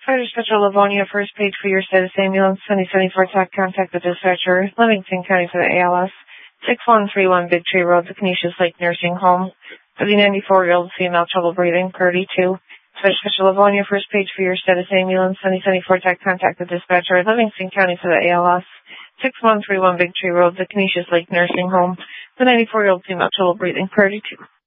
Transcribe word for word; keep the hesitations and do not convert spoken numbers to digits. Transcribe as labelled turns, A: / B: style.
A: Fire Dispatcher Livonia, first page for your status ambulance, twenty seventy-four TAC, contact the dispatcher, Livingston County for the A L S, six one three one Big Tree Road, the Canisius Lake Nursing Home, for the ninety-four-year-old female, trouble breathing, Purdy two. Fire Dispatcher Livonia, first page for your status ambulance, twenty seventy-four TAC, contact the dispatcher, Livingston County for the A L S, six one three one Big Tree Road, the Canisius Lake Nursing Home, the ninety-four-year-old female, trouble breathing, Purdy two.